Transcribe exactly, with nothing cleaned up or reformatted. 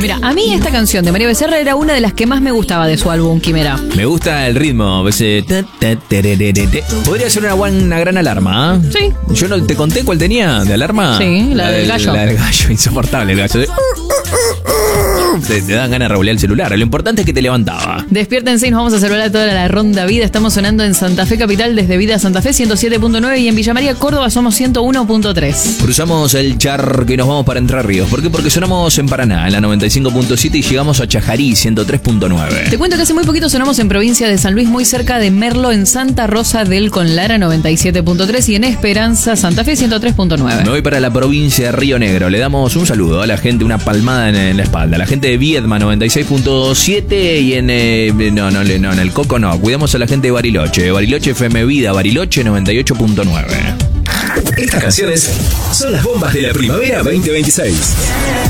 Mira, a mí esta canción de María Becerra era una de las que más me gustaba de su álbum Quimera. Me gusta el ritmo. Ese... Podría ser una, buena, una gran alarma. ¿eh? Sí. Yo no te conté cuál tenía de alarma. Sí, la, la del gallo. La del gallo, insoportable el gallo. De... Te, te dan ganas de revolear el celular. Lo importante es que te levantaba. Despiértense y nos vamos a celebrar toda la ronda Vida. Estamos sonando en Santa Fe Capital desde Vida Santa Fe ciento siete punto nueve y en Villa María Córdoba somos ciento uno punto tres. Cruzamos el charco y nos vamos para Entre Ríos. ¿Por qué? Porque sonamos en Paraná, en la noventa y cinco punto siete y llegamos a Chajarí, ciento tres punto nueve. Te cuento que hace muy poquito sonamos en provincia de San Luis, muy cerca de Merlo, en Santa Rosa del Conlara, noventa y siete punto tres y en Esperanza, Santa Fe, ciento tres punto nueve. Me voy para la provincia de Río Negro. Le damos un saludo a la gente, una palmada en, en la espalda. A la gente de Viedma, noventa y seis punto siete y en... Eh, no, no, no, en el Coco no. Cuidamos a la gente de Bariloche. Bariloche F M Vida, Bariloche noventa y ocho punto nueve. Estas canciones son las bombas de la primavera veinte veintiséis.